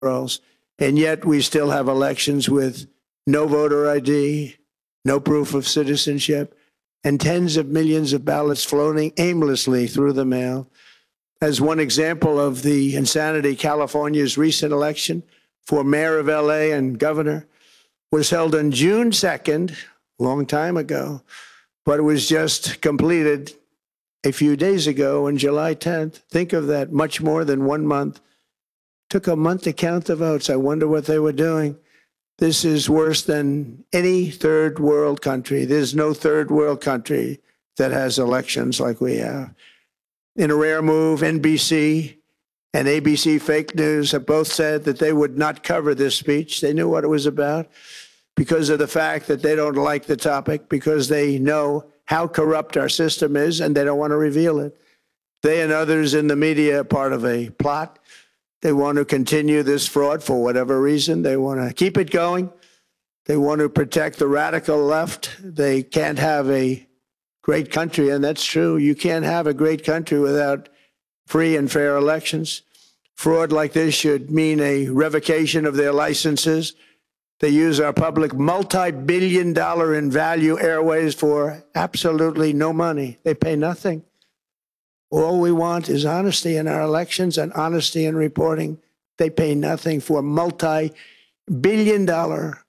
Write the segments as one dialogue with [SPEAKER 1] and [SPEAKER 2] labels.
[SPEAKER 1] rolls. And yet we still have elections with no voter ID, no proof of citizenship, and tens of millions of ballots floating aimlessly through the mail. As one example of the insanity, California's recent election for mayor of LA and governor was held on June 2nd, a long time ago, but it was just completed a few days ago on July 10th. Think of that, much more than 1 month. Took a month to count the votes. I wonder what they were doing. This is worse than any third world country. There's no third world country that has elections like we have. In a rare move, NBC and ABC Fake News have both said that they would not cover this speech. They knew what it was about because of the fact that they don't like the topic, because they know how corrupt our system is and they don't want to reveal it. They and others in the media are part of a plot. They want to continue this fraud for whatever reason. They want to keep it going. They want to protect the radical left. They can't have a great country, and that's true. You can't have a great country without free and fair elections. Fraud like this should mean a revocation of their licenses. They use our public multi-billion-dollar in value airways for absolutely no money. They pay nothing. All we want is honesty in our elections and honesty in reporting. They pay nothing for multi-billion-dollar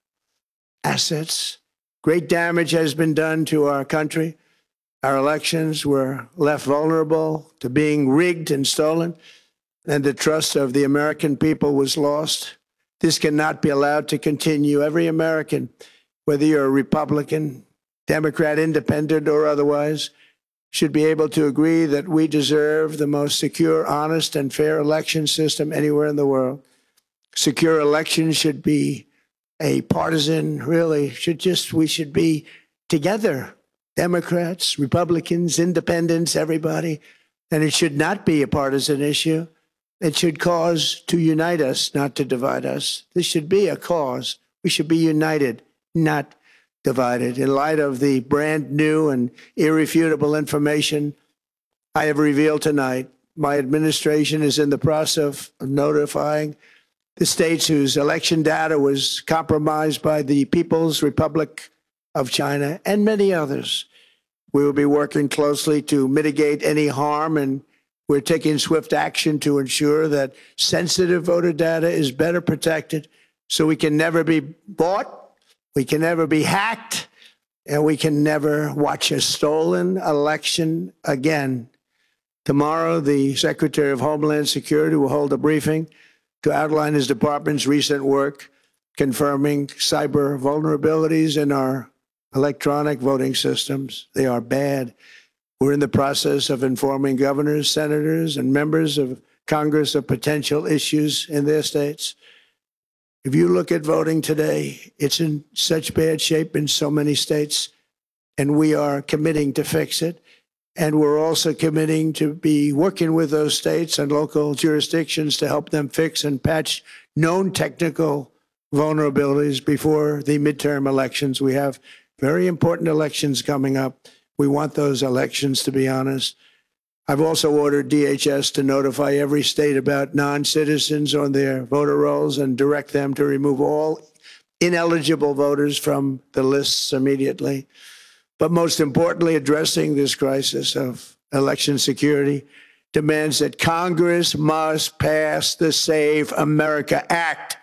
[SPEAKER 1] assets. Great damage has been done to our country. Our elections were left vulnerable to being rigged and stolen, and the trust of the American people was lost. This cannot be allowed to continue. Every American, whether you're a Republican, Democrat, Independent, or otherwise, should be able to agree that we deserve the most secure, honest, and fair election system anywhere in the world. Secure elections should be a partisan, we should be together. Democrats, Republicans, Independents, everybody. And it should not be a partisan issue. It should cause to unite us, not to divide us. This should be a cause. We should be united, not divided. In light of the brand new and irrefutable information I have revealed tonight, my administration is in the process of notifying the states whose election data was compromised by the People's Republic of China and many others. We will be working closely to mitigate any harm, and we're taking swift action to ensure that sensitive voter data is better protected so we can never be bought, we can never be hacked, and we can never watch a stolen election again. Tomorrow, the Secretary of Homeland Security will hold a briefing to outline his department's recent work confirming cyber vulnerabilities in our electronic voting systems. They are bad. We're in the process of informing governors, senators, and members of Congress of potential issues in their states. If you look at voting today, it's in such bad shape in so many states, and we are committing to fix it. And we're also committing to be working with those states and local jurisdictions to help them fix and patch known technical vulnerabilities before the midterm elections. We have very important elections coming up. We want those elections to be honest. I've also ordered DHS to notify every state about non-citizens on their voter rolls and direct them to remove all ineligible voters from the lists immediately. But most importantly, addressing this crisis of election security demands that Congress must pass the Save America Act.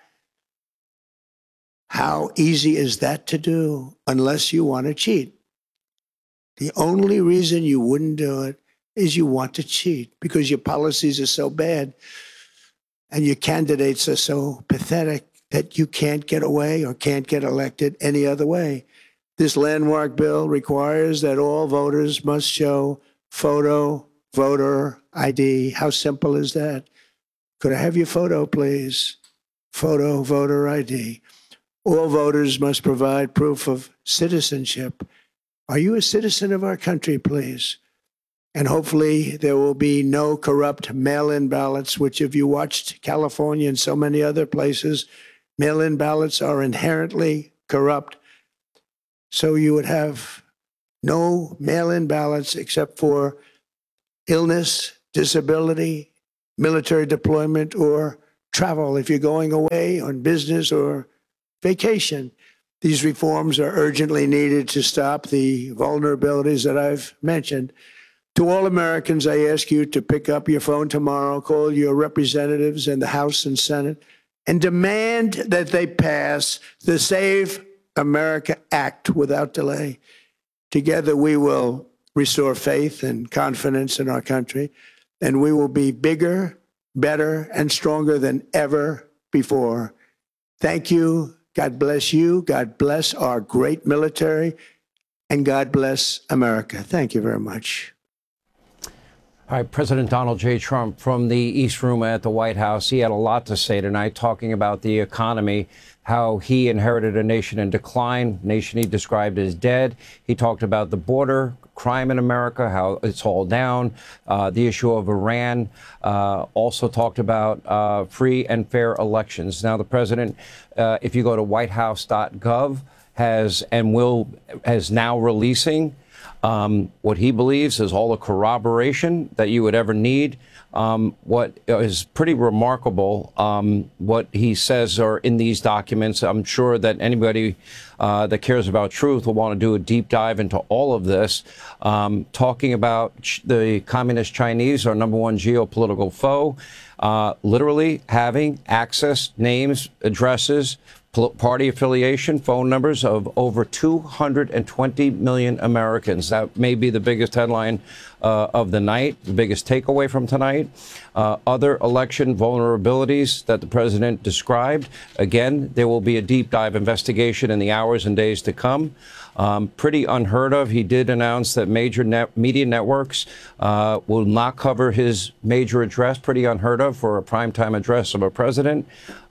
[SPEAKER 1] How easy is that to do unless you want to cheat? The only reason you wouldn't do it is you want to cheat because your policies are so bad and your candidates are so pathetic that you can't get away or can't get elected any other way. This landmark bill requires that all voters must show photo voter ID. How simple is that? Could I have your photo, please? Photo voter ID. All voters must provide proof of citizenship. Are you a citizen of our country, please? And hopefully there will be no corrupt mail-in ballots, which if you watched California and so many other places, mail-in ballots are inherently corrupt. So you would have no mail-in ballots except for illness, disability, military deployment, or travel if you're going away on business or vacation. These reforms are urgently needed to stop the vulnerabilities that I've mentioned. To all Americans, I ask you to pick up your phone tomorrow, call your representatives in the House and Senate, and demand that they pass the Save America Act without delay. Together, we will restore faith and confidence in our country, and we will be bigger, better, and stronger than ever before. Thank you. God bless you. God bless our great military, and God bless America. Thank you very much.
[SPEAKER 2] All right, President Donald J. Trump from the East Room at the White House. He had a lot to say tonight, talking about the economy, how he inherited a nation in decline, nation he described as dead. He talked about the border, crime in America, how it's all down, the issue of Iran, also talked about free and fair elections. Now, the president, if you go to whitehouse.gov, has now releasing what he believes is all the corroboration that you would ever need. What is pretty remarkable, what he says are in these documents. I'm sure that anybody that cares about truth will want to do a deep dive into all of this, talking about the communist Chinese, our #1 geopolitical foe, literally having access, names, addresses, party affiliation, phone numbers of over 220 million Americans. That may be the biggest headline of the night, the biggest takeaway from tonight. Other election vulnerabilities that the president described. Again, there will be a deep dive investigation in the hours and days to come. Pretty unheard of. He did announce that major media networks will not cover his major address. Pretty unheard of for a primetime address of a president.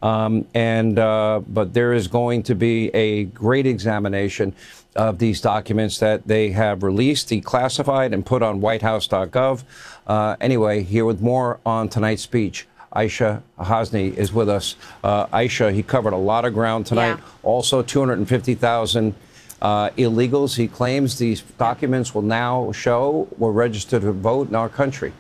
[SPEAKER 2] But there is going to be a great examination of these documents that they have released, declassified, and put on whitehouse.gov. Anyway, here with more on tonight's speech, Aisha Hasni is with us. Aisha, he covered a lot of ground tonight. Yeah. Also, 250,000 illegals. He claims these documents will now show were registered to vote in our country.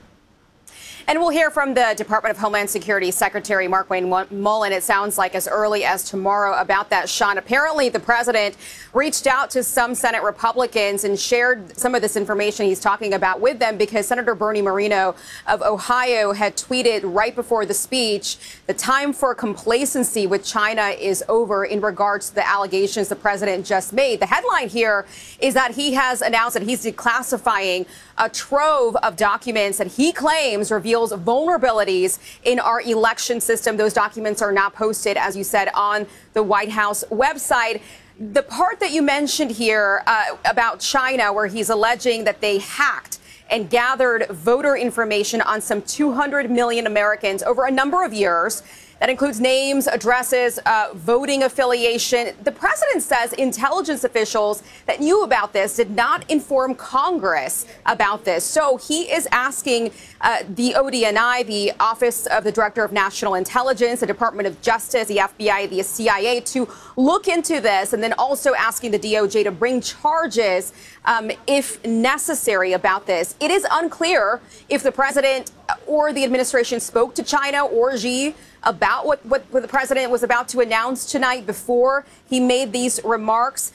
[SPEAKER 3] And we'll hear from the Department of Homeland Security Secretary Markwayne Mullin, it sounds like as early as tomorrow, about that, Sean. Apparently, the president reached out to some Senate Republicans and shared some of this information he's talking about with them because Senator Bernie Moreno of Ohio had tweeted right before the speech, the time for complacency with China is over in regards to the allegations the president just made. The headline here is that he has announced that he's declassifying a trove of documents that he claims reveals vulnerabilities in our election system. Those documents are now posted, as you said, on the White House website. The part that you mentioned here about China, where he's alleging that they hacked and gathered voter information on some 200 million Americans over a number of years. That includes names, addresses, voting affiliation. The president says intelligence officials that knew about this did not inform Congress about this. So he is asking the ODNI, the Office of the Director of National Intelligence, the Department of Justice, the FBI, the CIA to look into this, and then also asking the DOJ to bring charges if necessary about this. It is unclear if the president or the administration spoke to China or Xi about what the president was about to announce tonight before he made these remarks.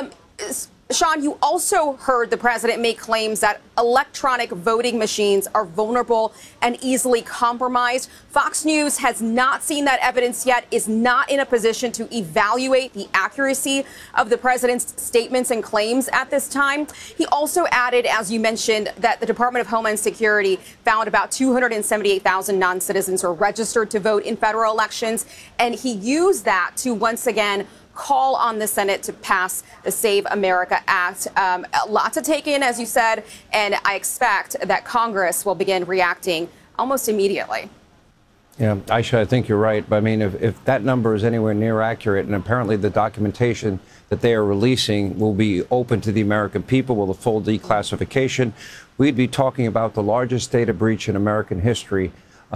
[SPEAKER 3] Sean, you also heard the president make claims that electronic voting machines are vulnerable and easily compromised. Fox News has not seen that evidence yet, is not in a position to evaluate the accuracy of the president's statements and claims at this time. He also added, as you mentioned, that the Department of Homeland Security found about 278,000 non-citizens were registered to vote in federal elections, and he used that to once again call on the Senate to pass the Save America Act. A lot to take in, as you said, and I expect that Congress will begin reacting almost immediately.
[SPEAKER 2] Yeah, Aisha, I think you're right. But I mean, if that number is anywhere near accurate, and apparently the documentation that they are releasing will be open to the American people with a full declassification, we'd be talking about the largest data breach in American history.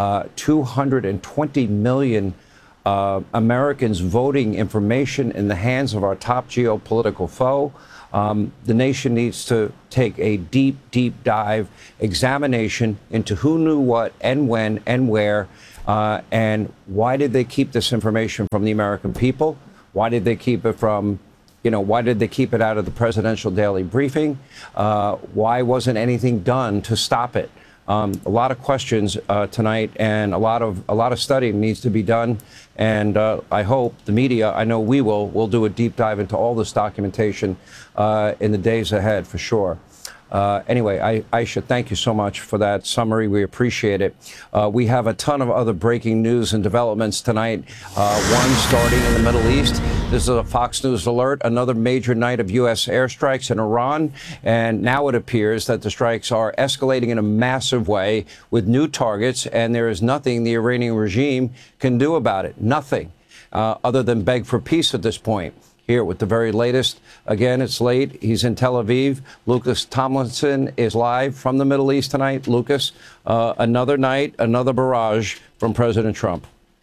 [SPEAKER 2] 220 million Americans voting information in the hands of our top geopolitical foe. The nation needs to take a deep, deep dive examination into who knew what and when and where, and why did they keep this information from the American people? Why did they keep it from, why did they keep it out of the presidential daily briefing? Why wasn't anything done to stop it? A lot of questions tonight, and a lot of studying needs to be done. And I hope the media, I know we'll do a deep dive into all this documentation in the days ahead for sure. Anyway, Aisha, thank you so much for that summary. We appreciate it. We have a ton of other breaking news and developments tonight. One starting in the Middle East. This is a Fox News alert. Another major night of U.S. airstrikes in Iran. And now it appears that the strikes are escalating in a massive way with new targets. And there is nothing the Iranian regime can do about it. Nothing other than beg for peace at this point. Here with the very latest. Again, it's late. He's in Tel Aviv. Lucas Tomlinson is live from the Middle East tonight. Lucas, another night, another barrage from President Trump.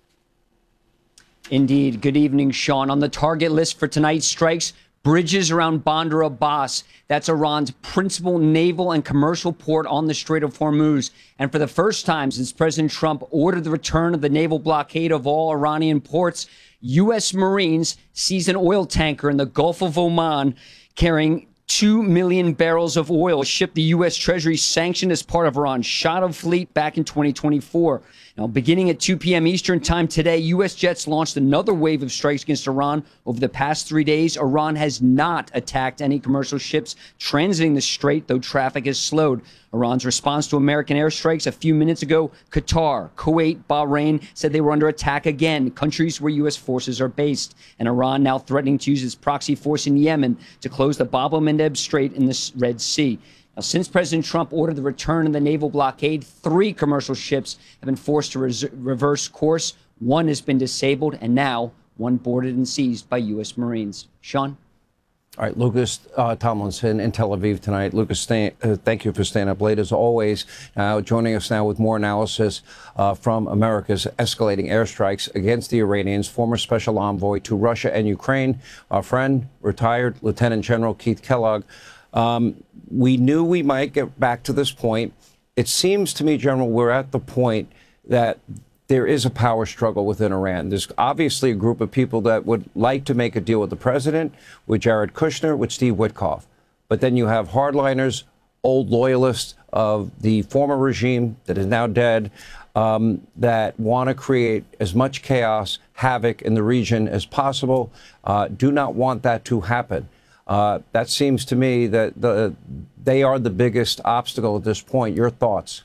[SPEAKER 4] Indeed. Good evening, Sean. On the target list for tonight's strikes, bridges around Bandar Abbas. That's Iran's principal naval and commercial port on the Strait of Hormuz. And for the first time since President Trump ordered the return of the naval blockade of all Iranian ports, U.S. Marines seized an oil tanker in the Gulf of Oman carrying 2 million barrels of oil, a ship the U.S. Treasury sanctioned as part of Iran's shadow fleet back in 2024. Now, beginning at 2 p.m. Eastern time today, U.S. jets launched another wave of strikes against Iran. Over the past 3 days, Iran has not attacked any commercial ships transiting the strait, though traffic has slowed. Iran's response to American airstrikes a few minutes ago, Qatar, Kuwait, Bahrain said they were under attack again, countries where U.S. forces are based. And Iran now threatening to use its proxy force in Yemen to close the Bab el-Mandeb Strait in the Red Sea. Now, since President Trump ordered the return of the naval blockade, 3 commercial ships have been forced to reverse course. 1 has been disabled, and now 1 boarded and seized by U.S. Marines. Sean?
[SPEAKER 2] All right, Lucas Tomlinson in Tel Aviv tonight. Lucas, thank you for staying up late as always. Joining us now with more analysis from America's escalating airstrikes against the Iranians, former special envoy to Russia and Ukraine, our friend, retired Lieutenant General Keith Kellogg. We knew we might get back to this point. It seems to me, General, we're at the point that there is a power struggle within Iran. There's obviously a group of people that would like to make a deal with the president, with Jared Kushner, with Steve Witkoff. But then you have hardliners, old loyalists of the former regime that is now dead, that want to create as much chaos, havoc in the region as possible, do not want that to happen. That seems to me that they are the biggest obstacle at this point. Your thoughts?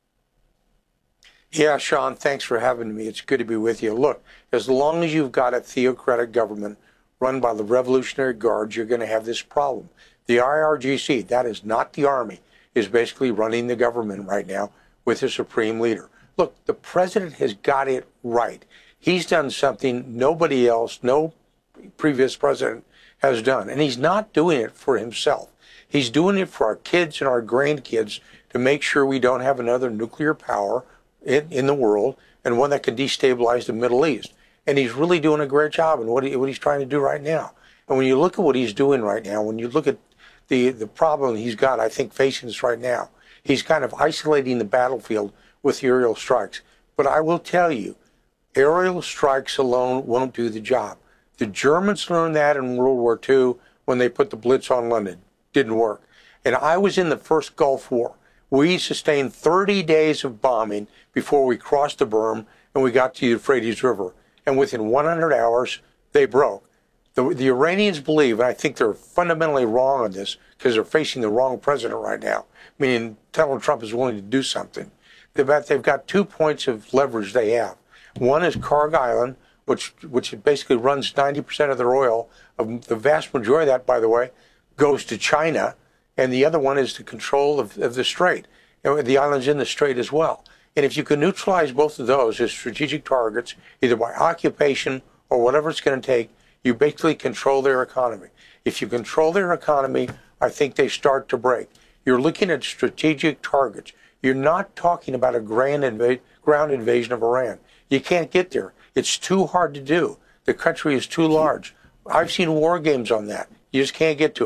[SPEAKER 5] Yeah, Sean, thanks for having me. It's good to be with you. Look, as long as you've got a theocratic government run by the Revolutionary Guards, you're going to have this problem. The IRGC, that is not the army, is basically running the government right now with the supreme leader. Look, the president has got it right. He's done something nobody else, no previous president has done. And he's not doing it for himself. He's doing it for our kids and our grandkids to make sure we don't have another nuclear power in the world, and one that can destabilize the Middle East. And he's really doing a great job in what he's trying to do right now. And when you look at what he's doing right now, when you look at the problem he's got, I think, facing us right now, he's kind of isolating the battlefield with the aerial strikes. But I will tell you, aerial strikes alone won't do the job. The Germans learned that in World War II when they put the Blitz on London. Didn't work. And I was in the first Gulf War. We sustained 30 days of bombing before we crossed the berm and we got to the Euphrates River. And within 100 hours, they broke. The Iranians believe, and I think they're fundamentally wrong on this because they're facing the wrong president right now, meaning Donald Trump is willing to do something. They've got 2 points of leverage they have. One is Kharg Island, which basically runs 90% of their oil. The vast majority of that, by the way, goes to China. And the other one is the control of the strait. And the island's in the strait as well. And if you can neutralize both of those as strategic targets, either by occupation or whatever it's going to take, you basically control their economy. If you control their economy, I think they start to break. You're looking at strategic targets. You're not talking about a ground invasion of Iran. You can't get there. It's too hard to do. The country is too large. I've seen war games on that. You just can't get to it.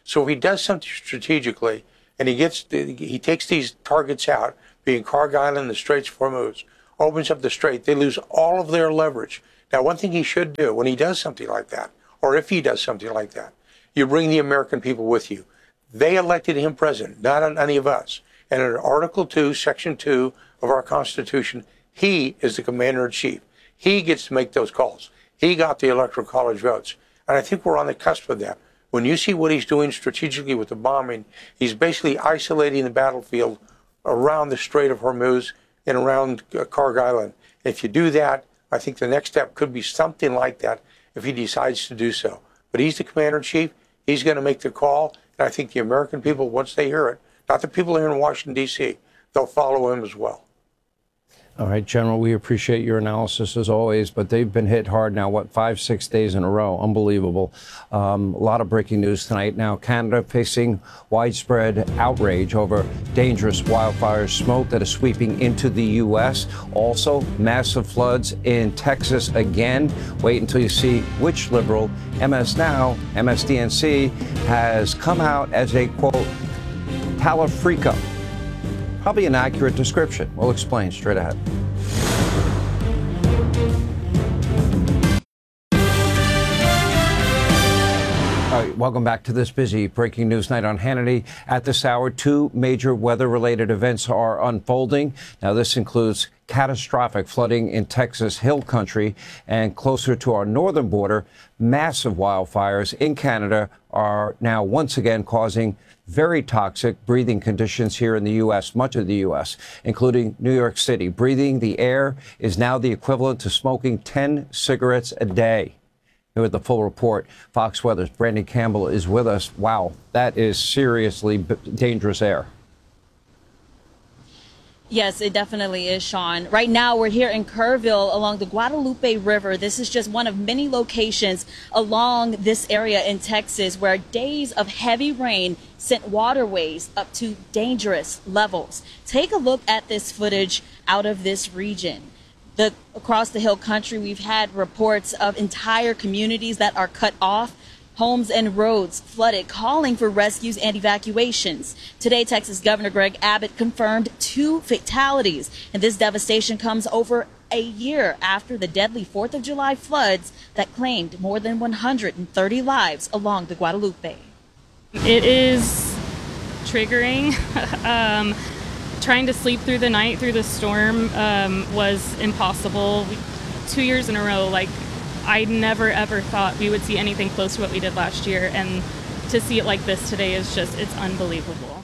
[SPEAKER 5] So if he does something strategically and he takes these targets out, being Kharg Island, the Straits of Hormuz, opens up the strait, they lose all of their leverage. Now, one thing he should do when he does something like that, or if he does something like that, you bring the American people with you. They elected him president, not any of us. And in Article 2, Section 2 of our Constitution, he is the commander-in-chief. He gets to make those calls. He got the Electoral College votes. And I think we're on the cusp of that. When you see what he's doing strategically with the bombing, he's basically isolating the battlefield around the Strait of Hormuz and around Kharg Island. If you do that, I think the next step could be something like that if he decides to do so. But he's the commander-in-chief. He's going to make the call. And I think the American people, once they hear it, not the people here in Washington, D.C., they'll follow him as well.
[SPEAKER 2] All right, General, we appreciate your analysis as always, but they've been hit hard now, 5-6 days in a row? Unbelievable. A lot of breaking news tonight. Now, Canada facing widespread outrage over dangerous wildfire smoke that is sweeping into the U.S. Also, massive floods in Texas again. Wait until you see which liberal, MS Now, MSDNC, has come out as a, quote, Talafrica. Probably an accurate description. We'll explain straight ahead. All right, welcome back to this busy breaking news night on Hannity. At this hour, two major weather-related events are unfolding. Now, this includes catastrophic flooding in Texas Hill Country, and closer to our northern border, massive wildfires in Canada are now once again causing very toxic breathing conditions here in the U.S., much of the U.S., including New York City. Breathing the air is now the equivalent to smoking 10 cigarettes a day. Here with the full report, Fox Weather's Brandy Campbell is with us. Wow, that is seriously dangerous air.
[SPEAKER 6] Yes, it definitely is, Sean. Right now, we're here in Kerrville along the Guadalupe River. This is just one of many locations along this area in Texas where days of heavy rain sent waterways up to dangerous levels. Take a look at this footage out of this region. Across the Hill Country, we've had reports of entire communities that are cut off. Homes and roads flooded, calling for rescues and evacuations. Today, Texas Governor Greg Abbott confirmed 2 fatalities, and this devastation comes over a year after the deadly 4th of July floods that claimed more than 130 lives along the Guadalupe.
[SPEAKER 7] It is triggering. Trying to sleep through the night through the storm was impossible. 2 years in a row, I never, ever thought we would see anything close to what we did last year. And to see it like this today is it's unbelievable.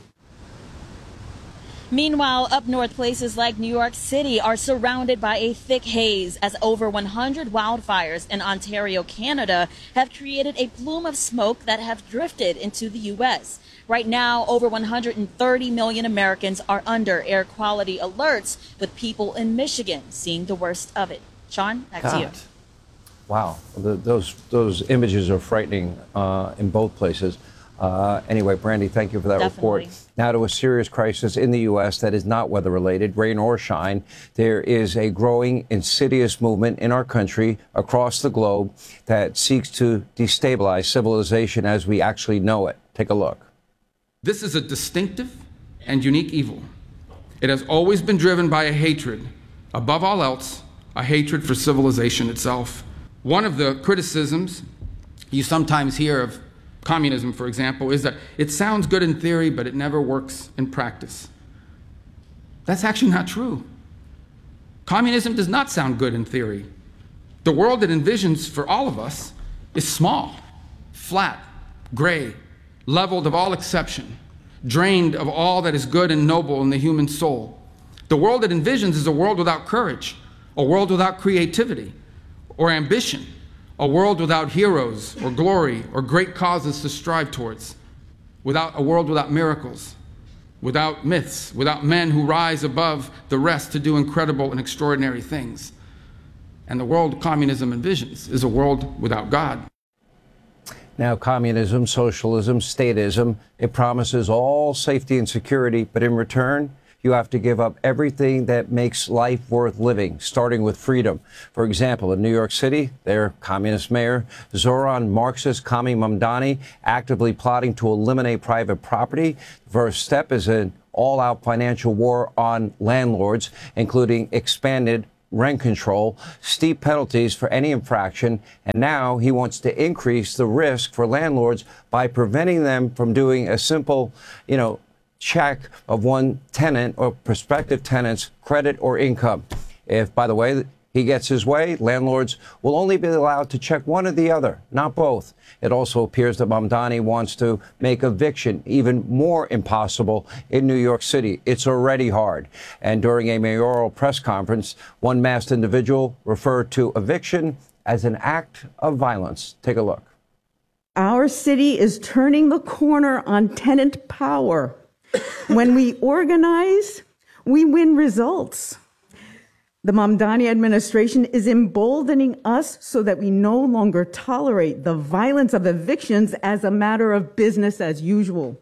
[SPEAKER 6] Meanwhile, up north, places like New York City are surrounded by a thick haze as over 100 wildfires in Ontario, Canada, have created a plume of smoke that have drifted into the U.S. Right now, over 130 million Americans are under air quality alerts, with people in Michigan seeing the worst of it. Sean, back to you.
[SPEAKER 2] Wow, those images are frightening in both places. Anyway, Brandy, thank you for that report. Now to a serious crisis in the U.S. that is not weather-related, rain or shine. There is a growing insidious movement in our country, across the globe, that seeks to destabilize civilization as we actually know it. Take a look.
[SPEAKER 8] This is a distinctive and unique evil. It has always been driven by a hatred, above all else, a hatred for civilization itself. One of the criticisms you sometimes hear of communism, for example, is that it sounds good in theory, but it never works in practice. That's actually not true. Communism does not sound good in theory. The world it envisions for all of us is small, flat, gray, leveled of all exception, drained of all that is good and noble in the human soul. The world it envisions is a world without courage, a world without creativity or ambition, a world without heroes or glory or great causes to strive towards, a world without miracles, without myths, without men who rise above the rest to do incredible and extraordinary things. And the world communism envisions is a world without God.
[SPEAKER 2] Now, communism, socialism, statism, it promises all safety and security, but in return, you have to give up everything that makes life worth living, starting with freedom. For example, in New York City, their communist mayor, Zoran Marxist Kami Mamdani, actively plotting to eliminate private property. The first step is an all-out financial war on landlords, including expanded rent control, steep penalties for any infraction, and now he wants to increase the risk for landlords by preventing them from doing a simple, check of one tenant or prospective tenant's credit or income. If, by the way, he gets his way, landlords will only be allowed to check one or the other, not both. It also appears that Mamdani wants to make eviction even more impossible in New York City. It's already hard. And during a mayoral press conference, one masked individual referred to eviction as an act of violence. Take a look.
[SPEAKER 9] Our city is turning the corner on tenant power. When we organize, we win results. The Mamdani administration is emboldening us so that we no longer tolerate the violence of evictions as a matter of business as usual.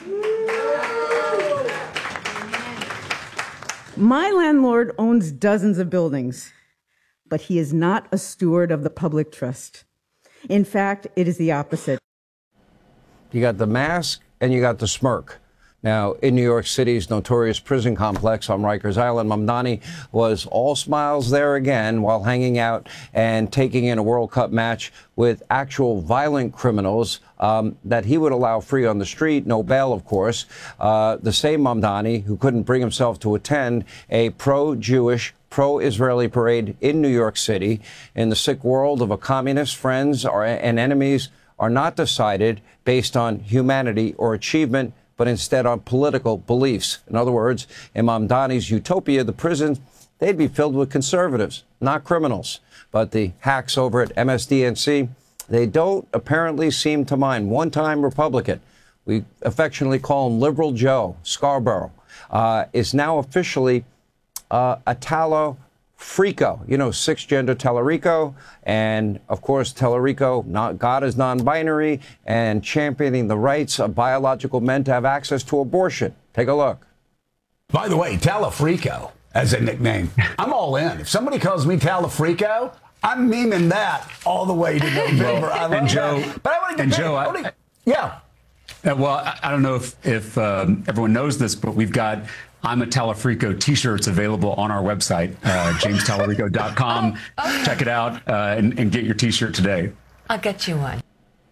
[SPEAKER 9] My landlord owns dozens of buildings, but he is not a steward of the public trust. In fact, it is the opposite.
[SPEAKER 2] You got the mask and you got the smirk. Now, in New York City's notorious prison complex on Rikers Island, Mamdani was all smiles there again while hanging out and taking in a World Cup match with actual violent criminals that he would allow free on the street, no bail, of course. The same Mamdani who couldn't bring himself to attend a pro-Jewish, pro-Israeli parade in New York City. In the sick world of a communist, friends and enemies are not decided based on humanity or achievement, but instead on political beliefs. In other words, in Mamdani's utopia, the prisons, they'd be filled with conservatives, not criminals. But the hacks over at MSDNC, they don't apparently seem to mind. One-time Republican, we affectionately call him Liberal Joe Scarborough, is now officially a Tallarico, six-gender Tallarico, and, of course, Tallarico, God is non-binary, and championing the rights of biological men to have access to abortion. Take a look.
[SPEAKER 10] By the way, Tallarico as a nickname, I'm all in. If somebody calls me Tallarico, I'm memeing that all the way to November.
[SPEAKER 11] Well,
[SPEAKER 10] I love
[SPEAKER 11] and Joe,
[SPEAKER 10] that. But I want to get
[SPEAKER 11] Joe,
[SPEAKER 10] yeah.
[SPEAKER 11] Well, I don't know if everyone knows this, but we've got I'm a Tallarico t-shirts available on our website, jamestallarico.com. Check it out and get your t-shirt today.
[SPEAKER 12] I'll get you one.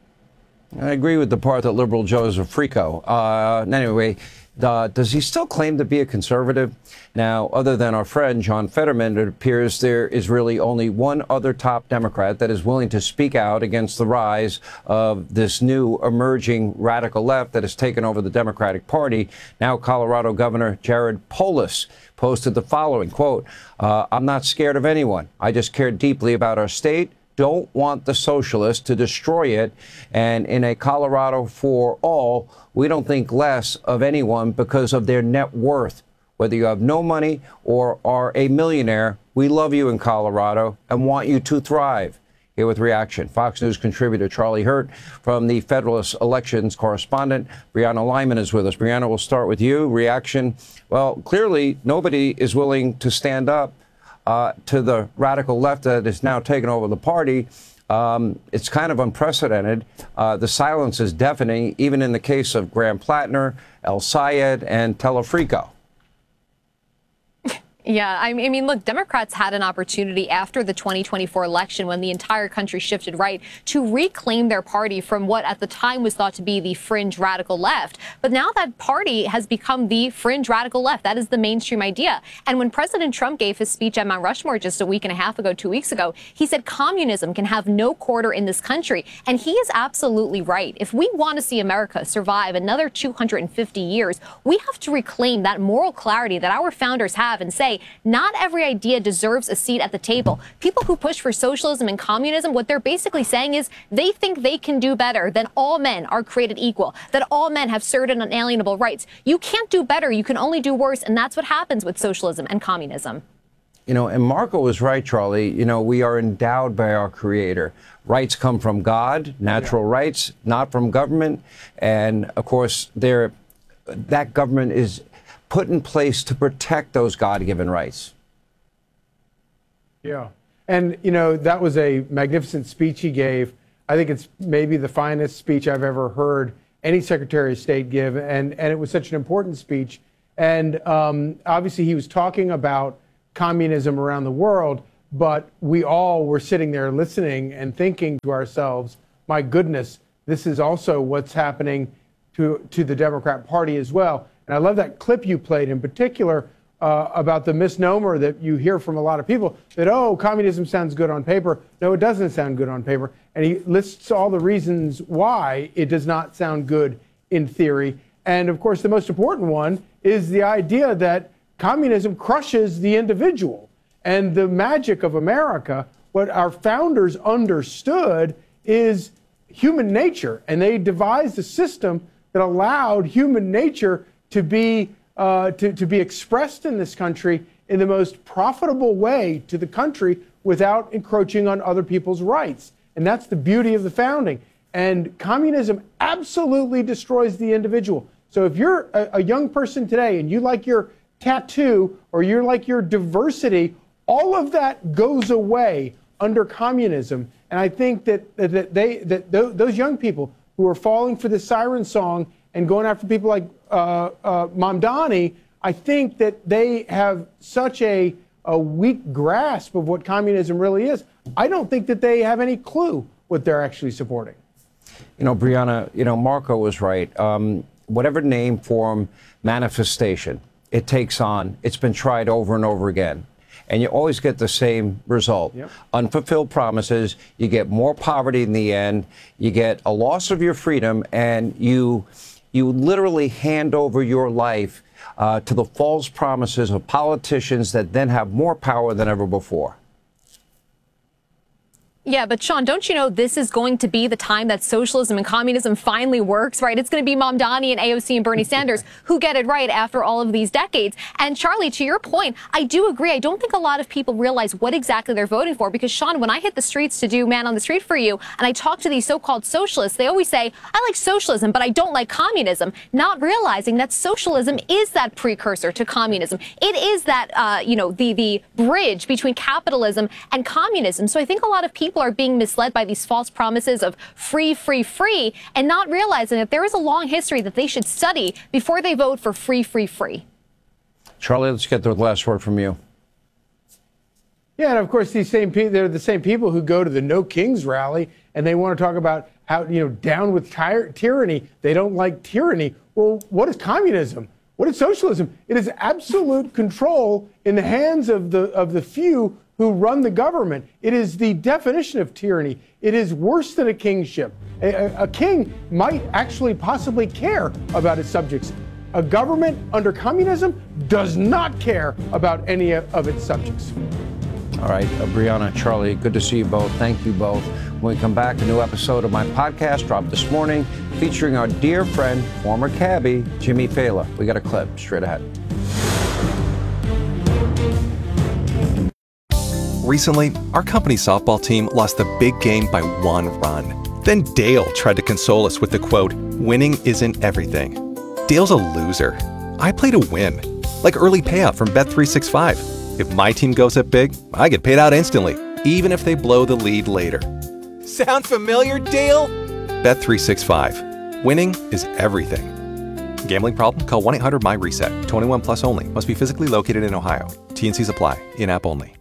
[SPEAKER 2] I agree with the part that Liberal Joe is a freako. Anyway, does he still claim to be a conservative? Now, other than our friend John Fetterman, it appears there is really only one other top Democrat that is willing to speak out against the rise of this new emerging radical left that has taken over the Democratic Party. Now, Colorado Governor Jared Polis posted the following, quote, I'm not scared of anyone. I just care deeply about our state. Don't want the socialists to destroy it. And in a Colorado for all, we don't think less of anyone because of their net worth. Whether you have no money or are a millionaire, we love you in Colorado and want you to thrive. Here with reaction, Fox News contributor Charlie Hurt from the Federalist Elections correspondent, Brianna Lyman is with us. Brianna, we'll start with you. Reaction, well, clearly nobody is willing to stand up to the radical left that is now taking over the party. It's kind of unprecedented. The silence is deafening, even in the case of Graham Plattner, El Sayed, and Tallarico.
[SPEAKER 13] Yeah, I mean, look, Democrats had an opportunity after the 2024 election when the entire country shifted right to reclaim their party from what at the time was thought to be the fringe radical left. But now that party has become the fringe radical left. That is the mainstream idea. And when President Trump gave his speech at Mount Rushmore just a week and a half ago, 2 weeks ago, he said communism can have no quarter in this country. And he is absolutely right. If we want to see America survive another 250 years, we have to reclaim that moral clarity that our founders have and say, not every idea deserves a seat at the table. People who push for socialism and communism, what they're basically saying is they think they can do better, than all men are created equal, that all men have certain unalienable rights. You can't do better. You can only do worse. And that's what happens with socialism and communism.
[SPEAKER 2] And Marco was right, Charlie. We are endowed by our Creator. Rights come from God, natural rights, not from government. And, of course, that government is put in place to protect those God-given rights.
[SPEAKER 12] Yeah. And, that was a magnificent speech he gave. I think it's maybe the finest speech I've ever heard any Secretary of State give. And it was such an important speech. And obviously he was talking about communism around the world, but we all were sitting there listening and thinking to ourselves, my goodness, this is also what's happening to the Democrat Party as well. And I love that clip you played in particular about the misnomer that you hear from a lot of people that, oh, communism sounds good on paper. No, it doesn't sound good on paper. And he lists all the reasons why it does not sound good in theory. And of course, the most important one is the idea that communism crushes the individual. And the magic of America, what our founders understood, is human nature. And they devised a system that allowed human nature to be expressed in this country in the most profitable way to the country without encroaching on other people's rights. And that's the beauty of the founding. And communism absolutely destroys the individual. So if you're a young person today and you like your tattoo or you like your diversity, all of that goes away under communism. And I think that those young people who are falling for the siren song and going after people like Mamdani, I think that they have such a weak grasp of what communism really is. I don't think that they have any clue what they're actually supporting.
[SPEAKER 2] Brianna, Marco was right. Whatever name, form, manifestation it takes on, it's been tried over and over again. And you always get the same result. Yep. Unfulfilled promises, you get more poverty in the end, you get a loss of your freedom, and you literally hand over your life to the false promises of politicians that then have more power than ever before.
[SPEAKER 13] Yeah, but Sean, don't you know this is going to be the time that socialism and communism finally works, right? It's going to be Mamdani and AOC and Bernie Sanders who get it right after all of these decades. And Charlie, to your point, I do agree. I don't think a lot of people realize what exactly they're voting for because, Sean, when I hit the streets to do Man on the Street for You and I talk to these so-called socialists, they always say, I like socialism, but I don't like communism, not realizing that socialism is that precursor to communism. It is that, the bridge between capitalism and communism. So I think a lot of people are being misled by these false promises of free, free, free, and not realizing that there is a long history that they should study before they vote for free, free, free.
[SPEAKER 2] Charlie, let's get the last word from you.
[SPEAKER 12] Yeah, and of course, they're the same people who go to the No Kings rally and they want to talk about how, down with tyranny. They don't like tyranny. Well, what is communism? What is socialism? It is absolute control in the hands of the few who run the government. It is the definition of tyranny. It is worse than a kingship. A king might actually possibly care about his subjects. A government under communism does not care about any of its subjects.
[SPEAKER 2] All right, Brianna, Charlie, good to see you both. Thank you both. When we come back, a new episode of my podcast dropped this morning featuring our dear friend, former cabbie, Jimmy Fela. We got a clip straight ahead.
[SPEAKER 14] Recently, our company's softball team lost the big game by 1 run. Then Dale tried to console us with the quote, winning isn't everything. Dale's a loser. I play to win. Like early payout from Bet365. If my team goes up big, I get paid out instantly, even if they blow the lead later. Sound familiar, Dale? Bet365. Winning is everything. Gambling problem? Call 1-800-MY-RESET. 21 plus only. Must be physically located in Ohio. T&Cs apply. In-app only.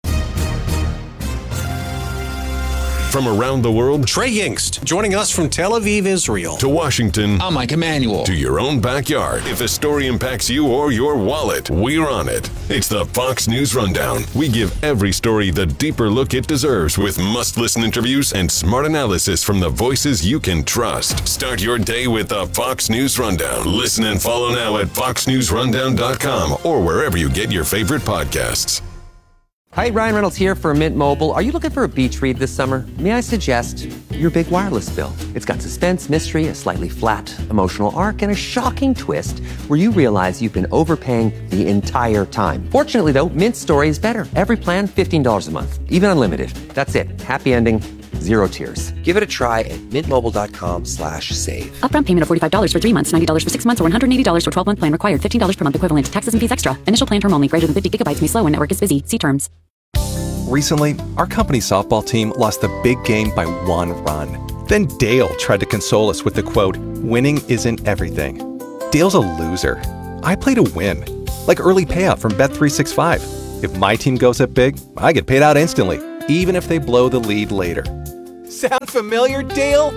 [SPEAKER 15] From around the world,
[SPEAKER 16] Trey Yingst, joining us from Tel Aviv, Israel.
[SPEAKER 15] To Washington,
[SPEAKER 16] I'm Mike Emanuel.
[SPEAKER 15] To your own backyard. If a story impacts you or your wallet, we're on it. It's the Fox News Rundown. We give every story the deeper look it deserves with must-listen interviews and smart analysis from the voices you can trust. Start your day with the Fox News Rundown. Listen and follow now at foxnewsrundown.com or wherever you get your favorite podcasts.
[SPEAKER 17] Hi, Ryan Reynolds here for Mint Mobile. Are you looking for a beach read this summer? May I suggest your big wireless bill? It's got suspense, mystery, a slightly flat, emotional arc, and a shocking twist where you realize you've been overpaying the entire time. Fortunately, though, Mint's story is better. Every plan, $15 a month, even unlimited. That's it. Happy ending. 0 tiers. Give it a try at mintmobile.com/save.
[SPEAKER 18] Upfront payment of $45 for 3 months, $90 for 6 months, or $180 for 12-month plan required. $15 per month equivalent. Taxes and fees extra. Initial plan term only. Greater than 50 gigabytes may slow when network is busy. See terms.
[SPEAKER 14] Recently, our company softball team lost the big game by 1 run. Then Dale tried to console us with the quote, "Winning isn't everything." Dale's a loser. I play to win. Like early payout from Bet365. If my team goes up big, I get paid out instantly, even if they blow the lead later. Sound familiar, Dale?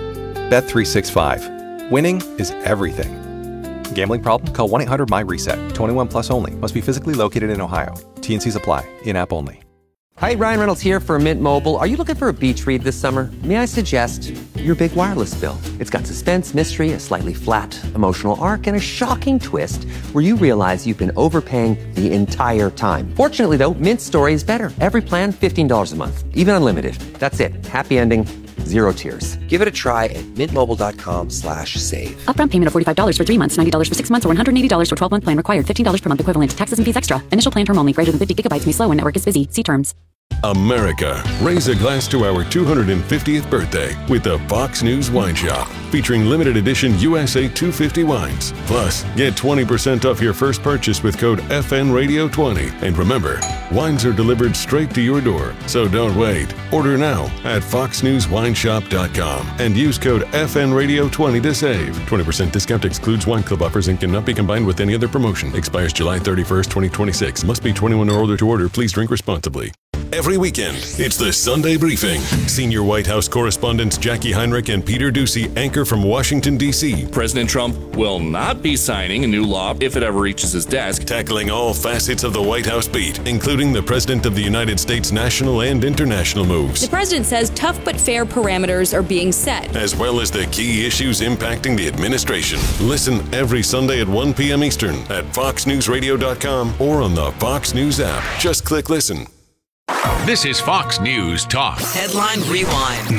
[SPEAKER 14] Bet365. Winning is everything. Gambling problem? Call 1-800-MY-RESET. 21 plus only. Must be physically located in Ohio. T&Cs apply. In-app only.
[SPEAKER 17] Hi, Ryan Reynolds here for Mint Mobile. Are you looking for a beach read this summer? May I suggest your big wireless bill? It's got suspense, mystery, a slightly flat emotional arc, and a shocking twist where you realize you've been overpaying the entire time. Fortunately, though, Mint's story is better. Every plan, $15 a month. Even unlimited. That's it. Happy ending. 0 tiers. Give it a try at mintmobile.com/save.
[SPEAKER 18] Upfront payment of $45 for 3 months, $90 for 6 months, or $180 for 12-month plan required. $15 per month equivalent. Taxes and fees extra. Initial plan term only. Greater than 50 gigabytes may slow when network is busy. See terms.
[SPEAKER 15] America, raise a glass to our 250th birthday with the Fox News Wine Shop, featuring limited edition USA 250 wines. Plus, get 20% off your first purchase with code FNRadio20. And remember, wines are delivered straight to your door, so don't wait. Order now at foxnewswineshop.com and use code FNRadio20 to save. 20% discount excludes wine club offers and cannot be combined with any other promotion. Expires July 31st, 2026. Must be 21 or older to order. Please drink responsibly. Every weekend, it's the Sunday Briefing. Senior White House correspondents Jackie Heinrich and Peter Doocy anchor from Washington, D.C.
[SPEAKER 19] President Trump will not be signing a new law if it ever reaches his desk.
[SPEAKER 15] Tackling all facets of the White House beat, including the President of the United States' national and international moves.
[SPEAKER 20] The president says tough but fair parameters are being set,
[SPEAKER 15] as well as the key issues impacting the administration. Listen every Sunday at 1 p.m. Eastern at foxnewsradio.com or on the Fox News app. Just click listen.
[SPEAKER 21] This is Fox News Talk.
[SPEAKER 22] Headline Rewind.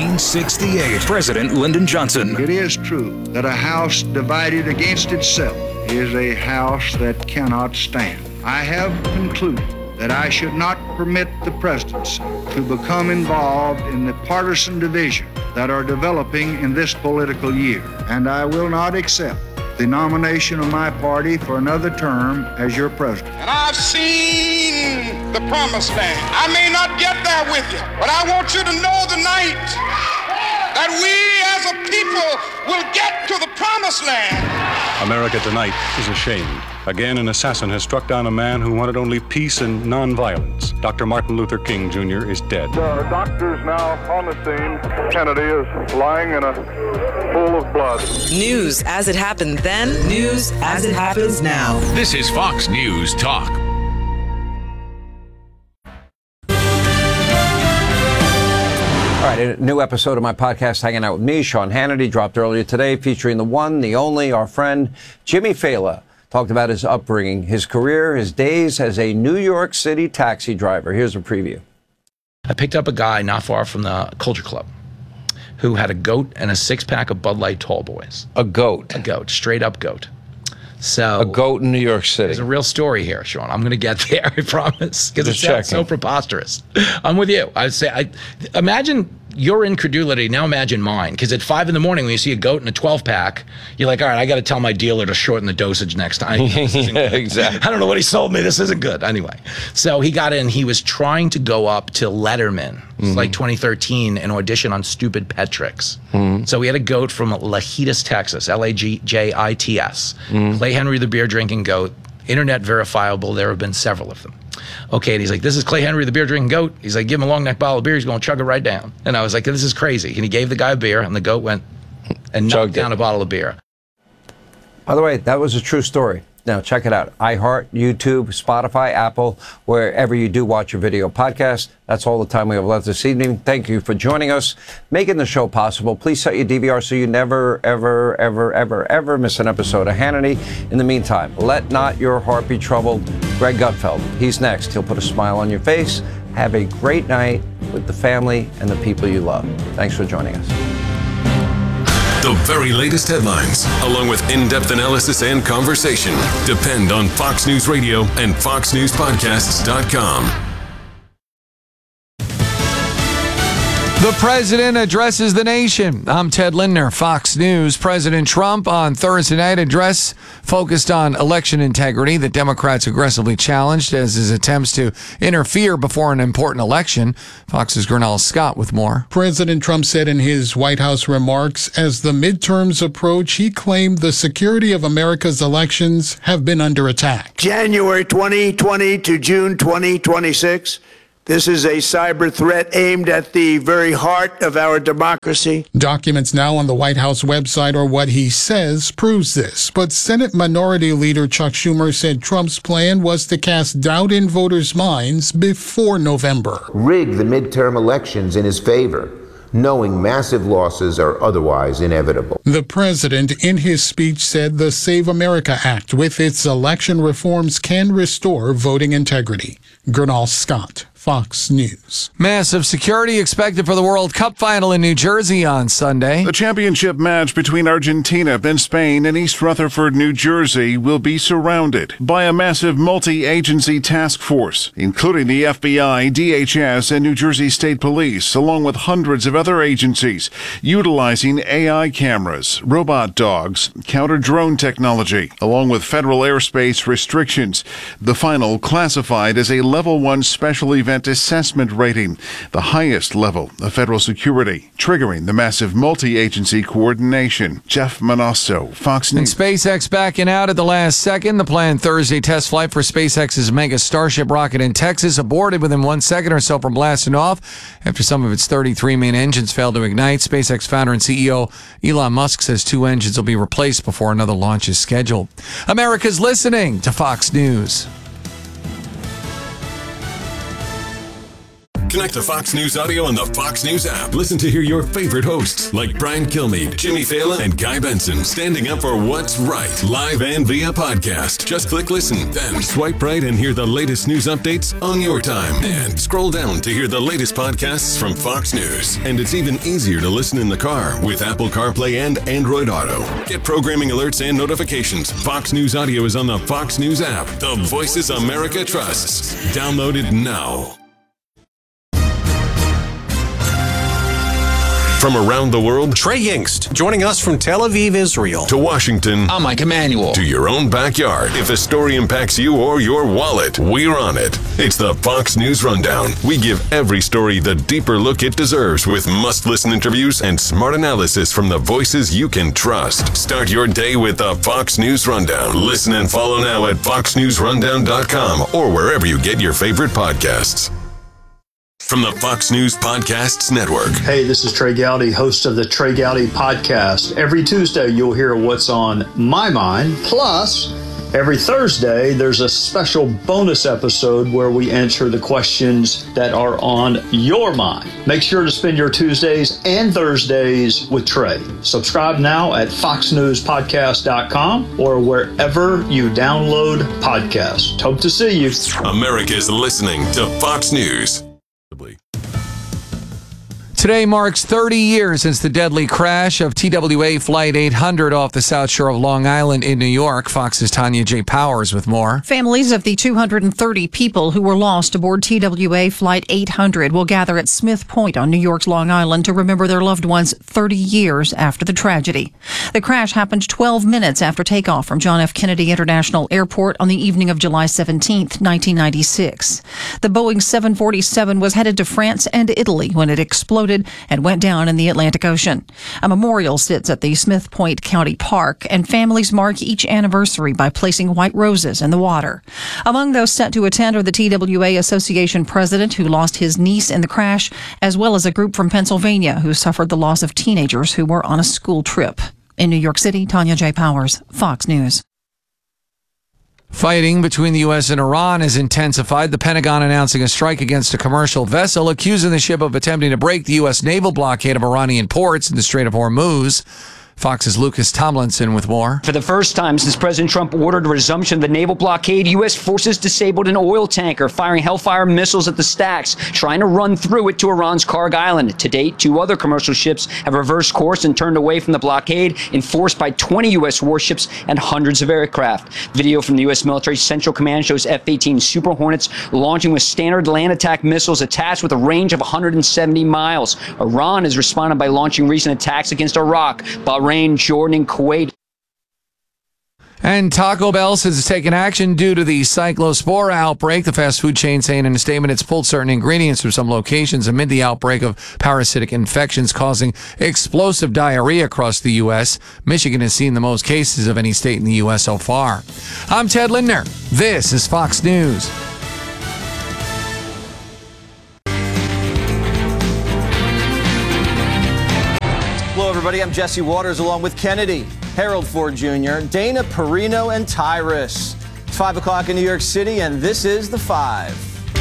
[SPEAKER 21] 1968. President Lyndon Johnson.
[SPEAKER 23] It is true that a house divided against itself is a house that cannot stand. I have concluded that I should not permit the presidency to become involved in the partisan divisions that are developing in this political year, and I will not accept the nomination of my party for another term as your president.
[SPEAKER 24] And I've seen the promised land. I may not get there with you, but I want you to know tonight that we as a people will get to the promised land.
[SPEAKER 25] America tonight is ashamed. Again, an assassin has struck down a man who wanted only peace and nonviolence. Dr. Martin Luther King Jr. is dead.
[SPEAKER 26] The doctor's now on the scene. Kennedy is lying in a pool of blood.
[SPEAKER 22] News as it happened then, news as it happens now.
[SPEAKER 21] This is Fox News Talk.
[SPEAKER 2] All right, a new episode of my podcast, Hanging Out with Me, Sean Hannity, dropped earlier today, featuring the one, the only, our friend Jimmy Failla. Talked about his upbringing, his career, his days as a New York City taxi driver. Here's a preview.
[SPEAKER 27] I picked up a guy not far from the Culture Club who had a goat and a six-pack of Bud Light Tall Boys.
[SPEAKER 2] A goat?
[SPEAKER 27] A goat, straight up goat. So
[SPEAKER 2] a goat in New York City.
[SPEAKER 27] There's a real story here, Sean. I'm going to get there, I promise, because it sounds so preposterous. I'm with you. Imagine your incredulity. Now imagine mine, because at 5 a.m. when you see a goat in a 12-pack, you're like, all right, I got to tell my dealer to shorten the dosage next time.
[SPEAKER 2] Yeah, exactly.
[SPEAKER 27] I don't know what he sold me. This isn't good. Anyway, so he got in. He was trying to go up to Letterman. It's like 2013, an audition on Stupid Pet Tricks. So we had a goat from Lajitas, Texas, L-A-G-J-I-T-S. Clay Henry, the beer drinking goat. Internet verifiable. There have been several of them. Okay, and he's like, this is Clay Henry, the beer drinking goat. He's like, give him a long neck bottle of beer. He's going to chug it right down. And I was like, this is crazy. And he gave the guy a beer, and the goat went and knocked down a bottle of beer.
[SPEAKER 2] By the way, that was a true story. Now, check it out. iHeart, YouTube, Spotify, Apple, wherever you do watch your video podcast. That's all the time we have left this evening. Thank you for joining us, making the show possible. Please set your DVR so you never, ever, ever, ever, ever miss an episode of Hannity. In the meantime, let not your heart be troubled. Greg Gutfeld, he's next. He'll put a smile on your face. Have a great night with the family and the people you love. Thanks for joining us.
[SPEAKER 15] The very latest headlines, along with in-depth analysis and conversation, depend on Fox News Radio and FoxNewsPodcasts.com.
[SPEAKER 1] The president addresses the nation. I'm Ted Lindner, Fox News. President Trump on Thursday night address focused on election integrity that Democrats aggressively challenged as his attempts to interfere before an important election. Fox's Gernal Scott with more.
[SPEAKER 3] President Trump said in his White House remarks, as the midterms approach, he claimed the security of America's elections have been under attack.
[SPEAKER 4] January 2020 to June 2026. This is a cyber threat aimed at the very heart of our democracy.
[SPEAKER 3] Documents now on the White House website or what he says proves this. But Senate Minority Leader Chuck Schumer said Trump's plan was to cast doubt in voters' minds before November.
[SPEAKER 5] Rig the midterm elections in his favor, knowing massive losses are otherwise inevitable.
[SPEAKER 3] The president, in his speech, said the Save America Act, with its election reforms, can restore voting integrity. Gernal Scott, Fox News.
[SPEAKER 1] Massive security expected for the World Cup final in New Jersey on Sunday.
[SPEAKER 6] The championship match between Argentina and Spain in East Rutherford, New Jersey, will be surrounded by a massive multi-agency task force, including the FBI, DHS, and New Jersey State Police, along with hundreds of other agencies, utilizing AI cameras, robot dogs, counter-drone technology, along with federal airspace restrictions. The final classified as a Level 1 special event assessment rating, the highest level of federal security, triggering the massive multi-agency coordination. Jeff Manasso, Fox News.
[SPEAKER 1] And SpaceX backing out at the last second. The planned Thursday test flight for SpaceX's Mega Starship rocket in Texas aborted within 1 second or so from blasting off after some of its 33 main engines failed to ignite. SpaceX founder and CEO Elon Musk says 2 engines will be replaced before another launch is scheduled. America's listening to Fox News.
[SPEAKER 15] Connect to Fox News Audio on the Fox News app. Listen to hear your favorite hosts like Brian Kilmeade, Jimmy Fallon, and Guy Benson standing up for what's right, live and via podcast. Just click listen, then swipe right and hear the latest news updates on your time. And scroll down to hear the latest podcasts from Fox News. And it's even easier to listen in the car with Apple CarPlay and Android Auto. Get programming alerts and notifications. Fox News Audio is on the Fox News app. The voices America trusts. Download it now. From around the world,
[SPEAKER 16] Trey Yingst, joining us from Tel Aviv, Israel.
[SPEAKER 15] To Washington,
[SPEAKER 16] I'm Mike Emanuel.
[SPEAKER 15] To your own backyard. If a story impacts you or your wallet, we're on it. It's the Fox News Rundown. We give every story the deeper look it deserves with must-listen interviews and smart analysis from the voices you can trust. Start your day with the Fox News Rundown. Listen and follow now at foxnewsrundown.com or wherever you get your favorite podcasts. From the Fox News Podcasts Network.
[SPEAKER 7] Hey, this is Trey Gowdy, host of the Trey Gowdy Podcast. Every Tuesday, you'll hear what's on my mind. Plus, every Thursday, there's a special bonus episode where we answer the questions that are on your mind. Make sure to spend your Tuesdays and Thursdays with Trey. Subscribe now at foxnewspodcast.com or wherever you download podcasts. Hope to see you.
[SPEAKER 15] America's listening to Fox News.
[SPEAKER 1] Today marks 30 years since the deadly crash of TWA Flight 800 off the South Shore of Long Island in New York. Fox's Tanya J. Powers with more.
[SPEAKER 8] Families of the 230 people who were lost aboard TWA Flight 800 will gather at Smith Point on New York's Long Island to remember their loved ones 30 years after the tragedy. The crash happened 12 minutes after takeoff from John F. Kennedy International Airport on the evening of July 17, 1996. The Boeing 747 was headed to France and Italy when it exploded and went down in the Atlantic Ocean. A memorial sits at the Smith Point County Park, and families mark each anniversary by placing white roses in the water. Among those set to attend are the TWA Association president, who lost his niece in the crash, as well as a group from Pennsylvania who suffered the loss of teenagers who were on a school trip. In New York City, Tanya J. Powers, Fox News.
[SPEAKER 1] Fighting between the U.S. and Iran has intensified, the Pentagon announcing a strike against a commercial vessel, accusing the ship of attempting to break the U.S. naval blockade of Iranian ports in the Strait of Hormuz. Fox's Lucas Tomlinson with more.
[SPEAKER 9] For the first time since President Trump ordered a resumption of the naval blockade, U.S. forces disabled an oil tanker, firing Hellfire missiles at the stacks, trying to run through it to Iran's Karg Island. To date, 2 other commercial ships have reversed course and turned away from the blockade, enforced by 20 U.S. warships and hundreds of aircraft. Video from the U.S. military Central Command shows F-18 Super Hornets launching with standard land attack missiles attached with a range of 170 miles. Iran has responded by launching recent attacks against Iraq, Bahrain, Jordan, and Kuwait.
[SPEAKER 1] And Taco Bell says it's taken action due to the cyclospora outbreak. The fast food chain saying in a statement it's pulled certain ingredients from some locations amid the outbreak of parasitic infections causing explosive diarrhea across the U.S. Michigan has seen the most cases of any state in the U.S. so far. I'm Ted Lindner. This is Fox News.
[SPEAKER 10] Hello, everybody. I'm Jesse Waters along with Kennedy, Harold Ford Jr., Dana Perino, and Tyrus. It's 5 o'clock in New York City, and this is The Five.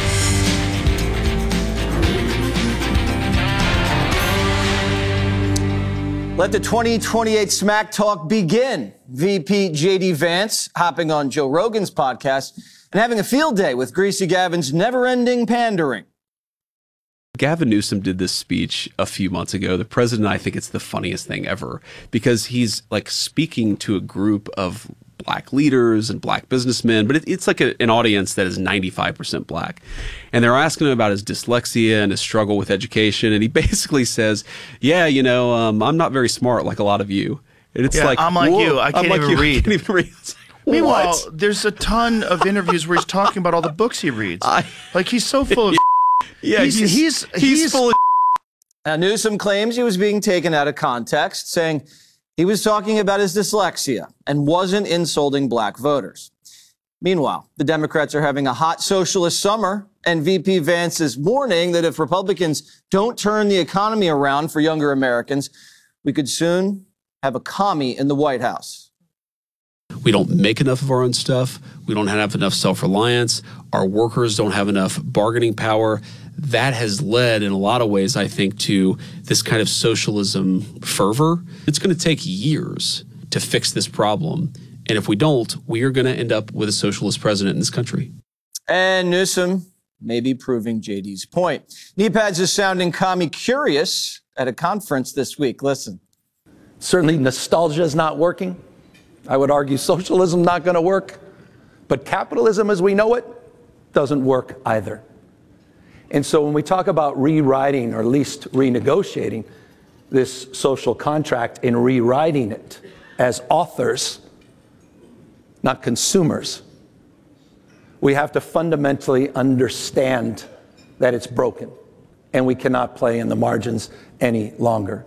[SPEAKER 10] Let the 2028 Smack Talk begin. VP J.D. Vance hopping on Joe Rogan's podcast and having a field day with Greasy Gavin's never-ending pandering.
[SPEAKER 11] Gavin Newsom did this speech a few months ago. The president, I think it's the funniest thing ever because he's like speaking to a group of black leaders and black businessmen, but it's like an audience that is 95% black. And they're asking him about his dyslexia and his struggle with education. And he basically says, yeah, you know, I'm not very smart like a lot of you. And it's like,
[SPEAKER 12] I'm like you. I can't even read.
[SPEAKER 11] I can't even read.
[SPEAKER 12] Meanwhile, there's a ton of interviews where he's talking about all the books he reads. Like he's so full of
[SPEAKER 11] yeah, he's full of
[SPEAKER 10] Now, Newsom claims he was being taken out of context, saying he was talking about his dyslexia and wasn't insulting black voters. Meanwhile, the Democrats are having a hot socialist summer, and VP Vance is warning that if Republicans don't turn the economy around for younger Americans, we could soon have a commie in the White House.
[SPEAKER 11] We don't make enough of our own stuff. We don't have enough self-reliance. Our workers don't have enough bargaining power. That has led in a lot of ways, I think, to this kind of socialism fervor. It's going to take years to fix this problem. And if we don't, we are going to end up with a socialist president in this country.
[SPEAKER 10] And Newsom may be proving JD's point. Kneepads is sounding commie curious at a conference this week. Listen.
[SPEAKER 13] Certainly nostalgia is not working. I would argue socialism not going to work. But capitalism as we know it doesn't work either. And so when we talk about rewriting or at least renegotiating this social contract and rewriting it as authors, not consumers, we have to fundamentally understand that it's broken and we cannot play in the margins any longer.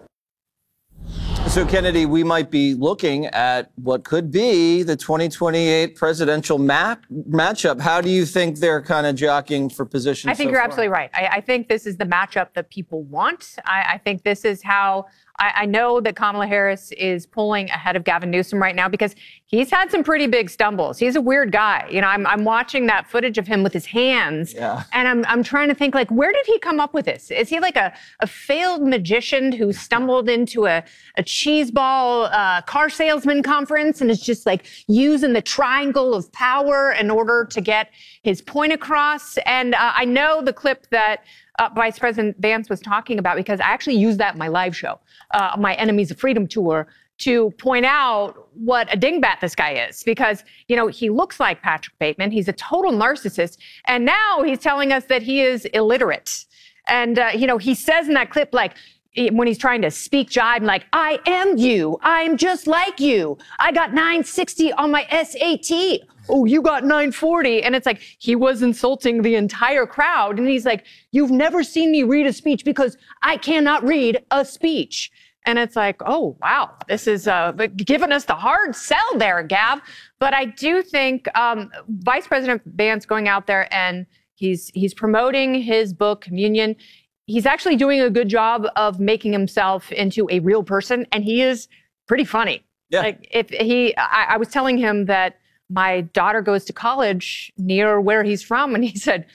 [SPEAKER 10] So, Kennedy, we might be looking at what could be the 2028 presidential matchup. How do you think they're kind of jockeying for position?
[SPEAKER 14] I think you're absolutely right. I think this is the matchup that people want. I think this is how I know that Kamala Harris is pulling ahead of Gavin Newsom right now because he's had some pretty big stumbles. He's a weird guy. You know, I'm watching that footage of him with his hands, and I'm trying to think, like, where did he come up with this? Is he like a failed magician who stumbled into a cheese ball car salesman conference and is just like using the triangle of power in order to get his point across? And I know the clip that Vice President Vance was talking about because I actually used that in my live show, my Enemies of Freedom tour, to point out what a dingbat this guy is. Because, you know, he looks like Patrick Bateman. He's a total narcissist. And now he's telling us that he is illiterate. And, you know, he says in that clip, like, when he's trying to speak jive, like, I am you. I'm just like you. I got 960 on my SAT. Oh, you got 940. And it's like, he was insulting the entire crowd. And he's like, you've never seen me read a speech because I cannot read a speech. And it's like, oh, wow, this is giving us the hard sell there, Gav. But I do think Vice President Vance going out there and he's promoting his book, Communion. He's actually doing a good job of making himself into a real person. And he is pretty funny. Yeah. Like I was telling him that my daughter goes to college near where he's from. And he said,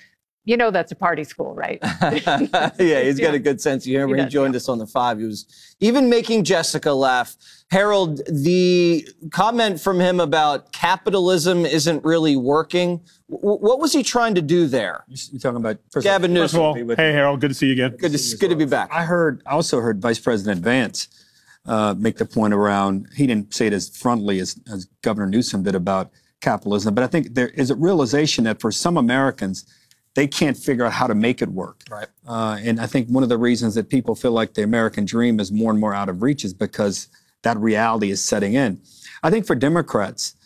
[SPEAKER 14] You know that's a party school, right?
[SPEAKER 10] Yeah, he's got a good sense of humor. He joined us on the 5. He was even making Jessica laugh. Harold, the comment from him about capitalism isn't really working, what was he trying to do there?
[SPEAKER 17] You're talking about
[SPEAKER 10] Gavin Newsom.
[SPEAKER 17] First of all, hey, Harold, good to see you again.
[SPEAKER 10] Good to be back.
[SPEAKER 17] I also heard Vice President Vance make the point around, he didn't say it as frontally as Governor Newsom did about capitalism, but I think there is a realization that for some Americans, they can't figure out how to make it work.
[SPEAKER 10] Right.
[SPEAKER 17] And I think one of the reasons that people feel like the American dream is more and more out of reach is because that reality is setting in. I think for Democrats,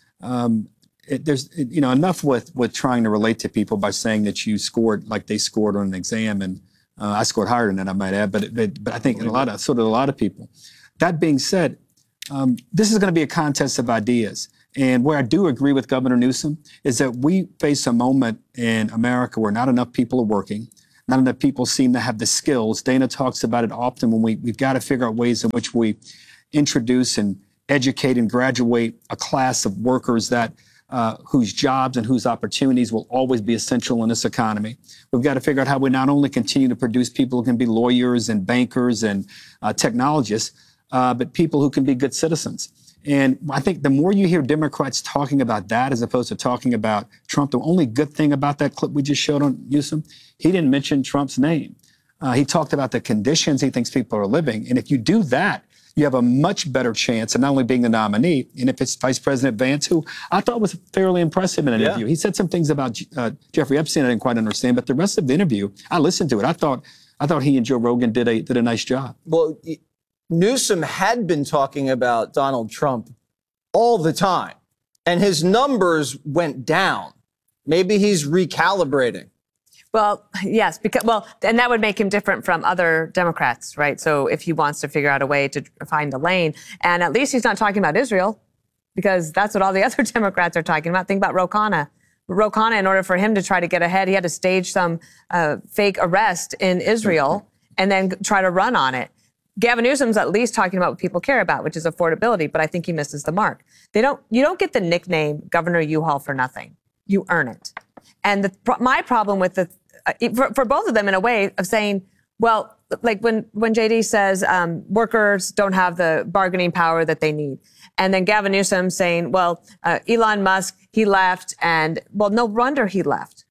[SPEAKER 17] there's enough with trying to relate to people by saying that you scored like they scored on an exam, and I scored higher than that, I might add. But I think a lot of people. That being said, this is going to be a contest of ideas. And where I do agree with Governor Newsom is that we face a moment in America where not enough people are working, not enough people seem to have the skills. Dana talks about it often when we've got to figure out ways in which we introduce and educate and graduate a class of workers that whose jobs and whose opportunities will always be essential in this economy. We've got to figure out how we not only continue to produce people who can be lawyers and bankers and technologists, but people who can be good citizens. And I think the more you hear Democrats talking about that as opposed to talking about Trump, the only good thing about that clip we just showed on Newsom, he didn't mention Trump's name. He talked about the conditions he thinks people are living. And if you do that, you have a much better chance of not only being the nominee, and if it's Vice President Vance, who I thought was fairly impressive in an interview. He said some things about Jeffrey Epstein I didn't quite understand, but the rest of the interview, I listened to it. I thought he and Joe Rogan did a nice job.
[SPEAKER 10] Well, Newsom had been talking about Donald Trump all the time, and his numbers went down. Maybe he's recalibrating.
[SPEAKER 14] Well, yes, and that would make him different from other Democrats, right? So if he wants to figure out a way to find a lane, and at least he's not talking about Israel, because that's what all the other Democrats are talking about. Think about Ro Khanna. Ro Khanna, in order for him to try to get ahead, he had to stage some fake arrest in Israel and then try to run on it. Gavin Newsom's at least talking about what people care about, which is affordability, but I think he misses the mark. You don't get the nickname Governor U-Haul for nothing. You earn it. And my problem with for both of them in a way of saying, well, like when JD says workers don't have the bargaining power that they need. And then Gavin Newsom saying, well, Elon Musk, he left, and well, no wonder he left.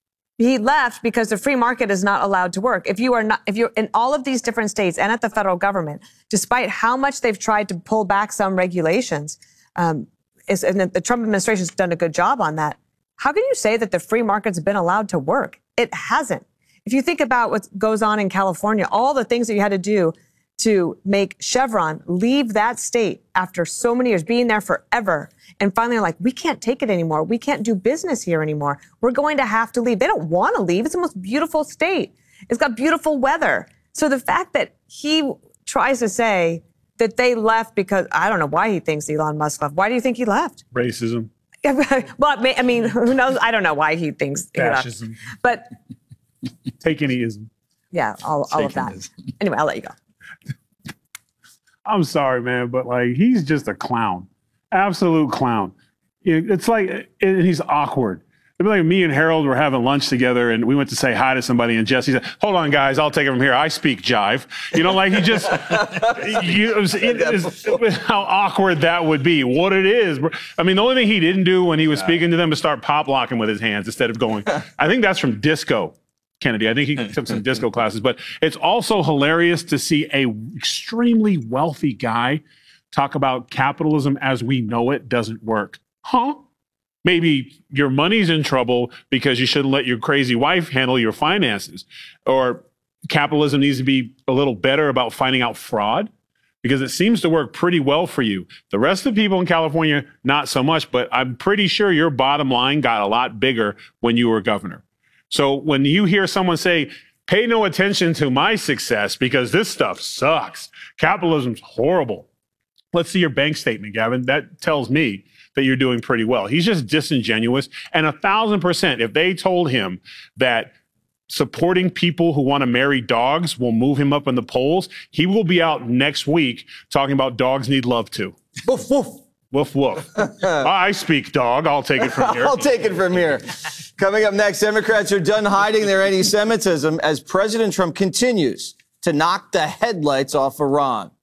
[SPEAKER 14] He left because the free market is not allowed to work. If you're in all of these different states and at the federal government, despite how much they've tried to pull back some regulations, and the Trump administration's done a good job on that. How can you say that the free market's been allowed to work? It hasn't. If you think about what goes on in California, all the things that you had to do to make Chevron leave that state after so many years, being there forever, and finally like, we can't take it anymore. We can't do business here anymore. We're going to have to leave. They don't want to leave. It's the most beautiful state. It's got beautiful weather. So the fact that he tries to say that they left because, I don't know why he thinks Elon Musk left. Why do you think he left?
[SPEAKER 12] Racism.
[SPEAKER 14] Well, I mean, who knows? I don't know why he thinks he left.
[SPEAKER 12] Fascism.
[SPEAKER 14] But
[SPEAKER 12] take anyism.
[SPEAKER 14] Yeah, all of that. Anyway, I'll let you go.
[SPEAKER 12] I'm sorry, man, but like he's just a clown, absolute clown. It's like he's awkward. It'd be like me and Harold were having lunch together, and we went to say hi to somebody, and Jesse said, "Hold on, guys, I'll take it from here. I speak jive." You know, like he just, how awkward that would be. What it is, I mean, the only thing he didn't do when he was speaking to them is start pop locking with his hands instead of going. I think that's from disco. Kennedy. I think he took some disco classes, but it's also hilarious to see a extremely wealthy guy talk about capitalism as we know it doesn't work. Huh? Maybe your money's in trouble because you shouldn't let your crazy wife handle your finances. Or capitalism needs to be a little better about finding out fraud because it seems to work pretty well for you. The rest of the people in California, not so much, but I'm pretty sure your bottom line got a lot bigger when you were governor. So when you hear someone say, pay no attention to my success because this stuff sucks, capitalism's horrible. Let's see your bank statement, Gavin. That tells me that you're doing pretty well. He's just disingenuous. And 1,000%, if they told him that supporting people who want to marry dogs will move him up in the polls, he will be out next week talking about dogs need love too.
[SPEAKER 10] Woof, woof.
[SPEAKER 12] Woof, woof. I speak dog. I'll take it from here.
[SPEAKER 10] I'll take it from here. Coming up next, Democrats are done hiding their anti-Semitism as President Trump continues to knock the headlights off Iran.